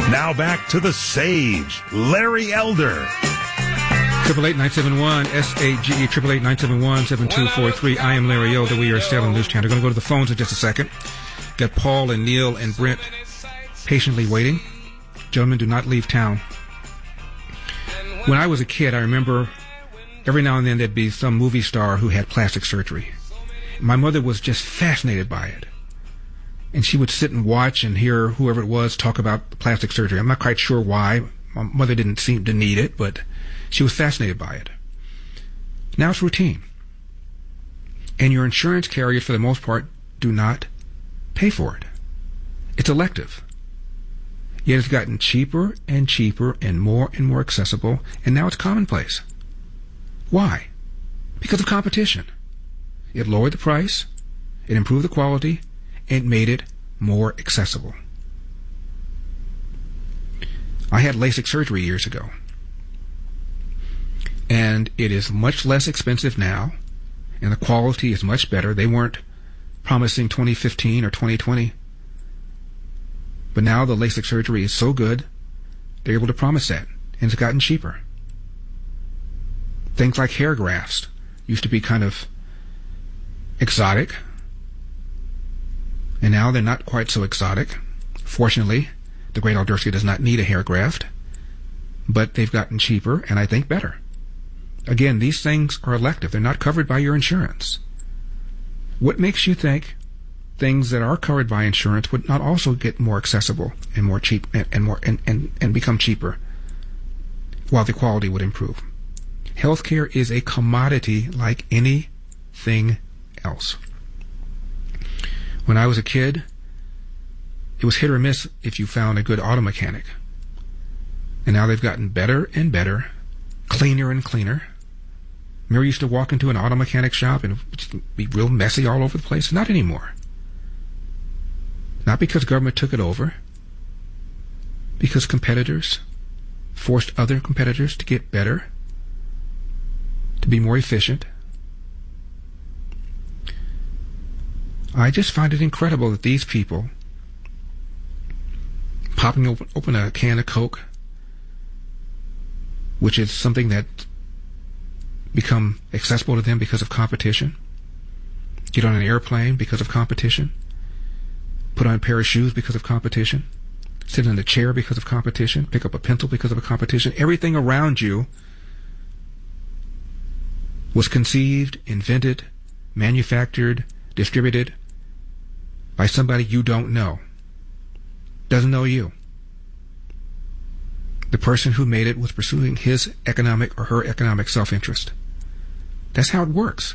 Now back to the sage, Larry Elder. 888-971-SAGE, 888-971-7243. I am Larry Elder. We are Salem News Channel. We're going to go to the phones in just a second. Got Paul and Neil and Brent patiently waiting. Gentlemen, do not leave town. When I was a kid, I remember every now and then there'd be some movie star who had plastic surgery. My mother was just fascinated by it. And she would sit and watch and hear whoever it was talk about the plastic surgery. I'm not quite sure why. My mother didn't seem to need it, but she was fascinated by it. Now it's routine. And your insurance carriers, for the most part, do not pay for it. It's elective. Yet it's gotten cheaper and cheaper and more accessible, and now it's commonplace. Why? Because of competition. It lowered the price, it improved the quality, and made it more accessible. I had LASIK surgery years ago, and it is much less expensive now, and the quality is much better. They weren't promising 2015 or 2020, but now the LASIK surgery is so good, they're able to promise that, and it's gotten cheaper. Things like hair grafts used to be kind of exotic, and now they're not quite so exotic. Fortunately, the great Aldersky does not need a hair graft, but they've gotten cheaper and I think better. Again, these things are elective. They're not covered by your insurance. What makes you think things that are covered by insurance would not also get more accessible and more cheap and become cheaper while the quality would improve? Healthcare is a commodity like anything else. When I was a kid, it was hit or miss if you found a good auto mechanic. And now they've gotten better and better, cleaner and cleaner. Remember, you used to walk into an auto mechanic shop and it would be real messy all over the place? Not anymore. Not because government took it over, because competitors forced other competitors to get better, to be more efficient. I just find it incredible that these people, popping open a can of Coke, which is something that become accessible to them because of competition, get on an airplane because of competition, put on a pair of shoes because of competition, sit in a chair because of competition, pick up a pencil because of a competition. Everything around you was conceived, invented, manufactured, distributed by somebody you don't know. Doesn't know you. The person who made it was pursuing his economic or her economic self-interest. That's how it works.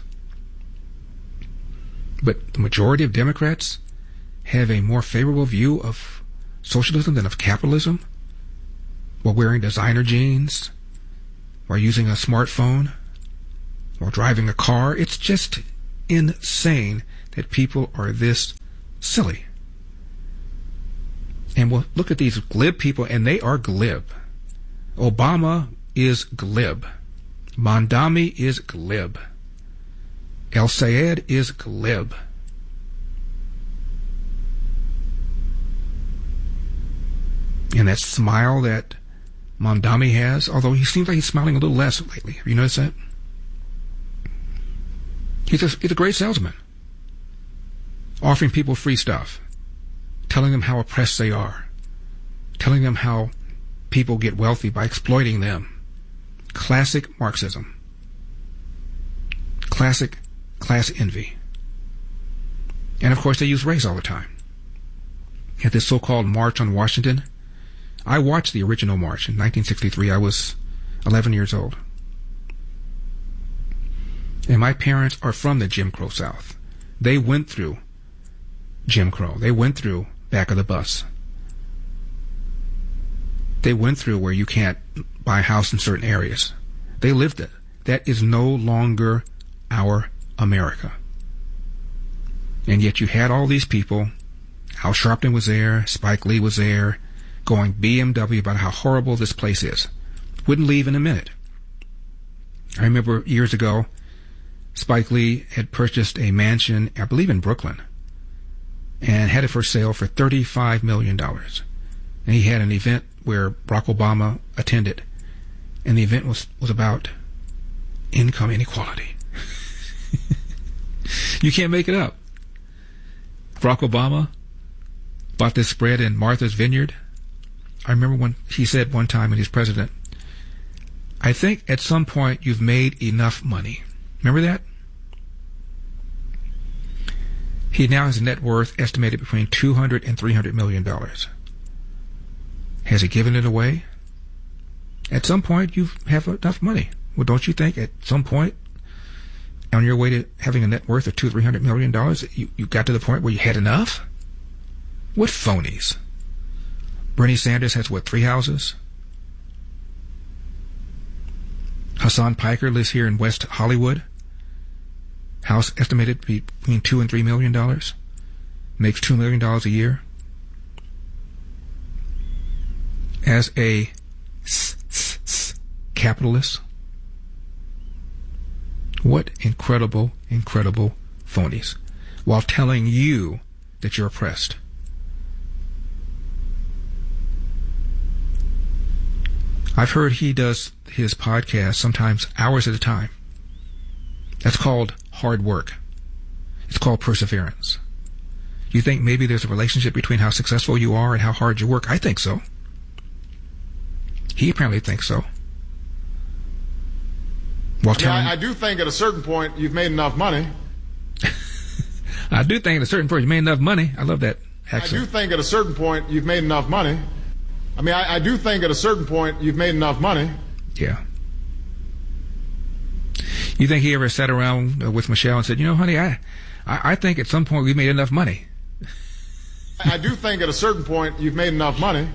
But the majority of Democrats have a more favorable view of socialism than of capitalism, while wearing designer jeans, while using a smartphone, while driving a car. It's just insane that people are this silly. And we'll look at these glib people, and they are glib. Obama is glib. Mondami is glib. El Sayed is glib. And that smile that Mondami has, although he seems like he's smiling a little less lately. Have you noticed that? He's a great salesman. Offering people free stuff. Telling them how oppressed they are. Telling them how people get wealthy by exploiting them. Classic Marxism. Classic class envy. And of course they use race all the time. At this so-called March on Washington, I watched the original march in 1963. I was 11 years old. And my parents are from the Jim Crow South. They went through Jim Crow. They went through back of the bus. They went through where you can't buy a house in certain areas. They lived it. That is no longer our America. And yet you had all these people. Al Sharpton was there. Spike Lee was there, going BMW about how horrible this place is. Wouldn't leave in a minute. I remember years ago, Spike Lee had purchased a mansion, I believe in Brooklyn, and had it for sale for $35 million. And he had an event where Barack Obama attended, and the event was about income inequality. You can't make it up. Barack Obama bought this spread in Martha's Vineyard. I remember when he said one time when he was president, I think at some point you've made enough money. Remember that? He now has a net worth estimated between $200 and $300 million. Has he given it away? At some point you have enough money. Well, don't you think at some point on your way to having a net worth of $200-300 million, you got to the point where you had enough? What phonies? Bernie Sanders has, 3 houses? Hassan Piker lives here in West Hollywood. House estimated to be between $2 and $3 million. Makes $2 million a year. As a capitalist, what incredible phonies, while telling you that you're oppressed. I've heard he does his podcast sometimes hours at a time. That's called hard work. It's called perseverance. You think maybe there's a relationship between how successful you are and how hard you work? I think so. He apparently thinks so. I do think at a certain point you've made enough money. I do think at a certain point you've made enough money. I love that accent. I do think at a certain point you've made enough money. I do think at a certain point you've made enough money. Yeah. You think he ever sat around with Michelle and said, honey, I think at some point we made enough money. I do think at a certain point you've made enough money.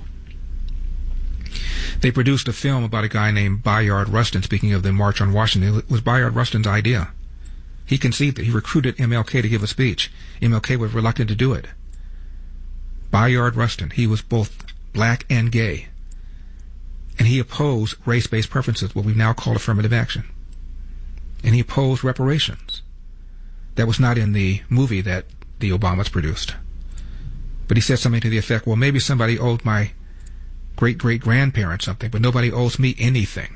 They produced a film about a guy named Bayard Rustin. Speaking of the March on Washington, it was Bayard Rustin's idea. He conceived it. He recruited MLK to give a speech. MLK was reluctant to do it. Bayard Rustin, he was both black and gay. And he opposed race-based preferences, what we now call affirmative action. And he opposed reparations. That was not in the movie that the Obamas produced. But he said something to the effect, well, maybe somebody owed my great-great-grandparents something, but nobody owes me anything.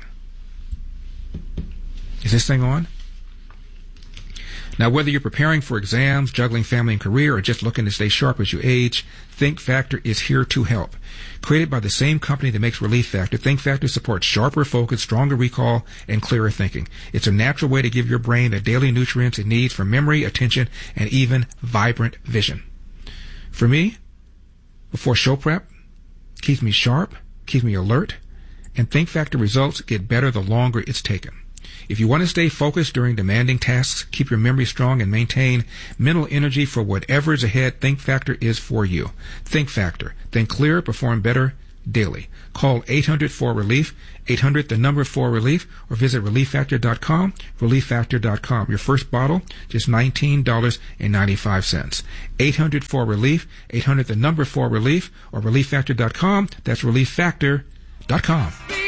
Is this thing on? Now, whether you're preparing for exams, juggling family and career, or just looking to stay sharp as you age, Think Factor is here to help. Created by the same company that makes Relief Factor, Think Factor supports sharper focus, stronger recall, and clearer thinking. It's a natural way to give your brain the daily nutrients it needs for memory, attention, and even vibrant vision. For me, before show prep, keeps me sharp, keeps me alert, and Think Factor results get better the longer it's taken. If you want to stay focused during demanding tasks, keep your memory strong, and maintain mental energy for whatever is ahead, Think Factor is for you. Think Factor. Think clearer, perform better daily. Call 800-4-RELIEF, 800-4-RELIEF, or visit ReliefFactor.com, ReliefFactor.com. Your first bottle, just $19.95. 800-4-RELIEF, 800-4-RELIEF, or ReliefFactor.com. That's ReliefFactor.com.